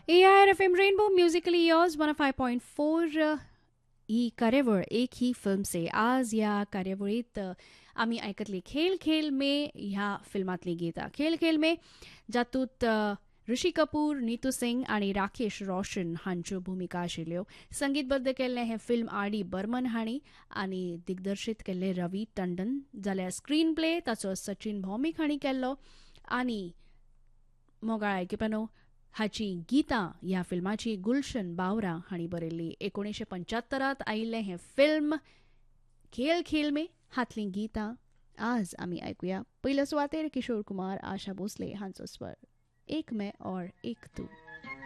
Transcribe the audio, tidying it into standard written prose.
AIR FM rainbow musically यॉर्स 105.4 ही कार्यवळ एक ही film से आज या कार्यवळीत आम्ही ऐकतली खेल खेल में ह्या फिल्मातली गीता खेल खेल में जातूंत ऋषी कपूर नीतू सिंग आणि राकेश रोशन हांच्यो भुमिका आशिल्ल्यो संगीतबद्ध केल्लें हें फिल्म आर डी बर्मन हांणी आनी दिग्दर्शीत केल्लें रवी टंडन जाल्यार स्क्रीन प्ले ताचो सचिन भौमीक हांणी केल्लो आनी मोगाळ आयकुपानो हाची गीतां ह्या फिल्माची गुलशन बावरा हांणी बरयल्ली 1975 आयिल्लें हें फिल्म खेल खेल में हातलीं गीतां आज आमी आयकुया पयल्या सुवातेर किशोर कुमार आशा भोसले हांचो स्वर एक मैं और एक तू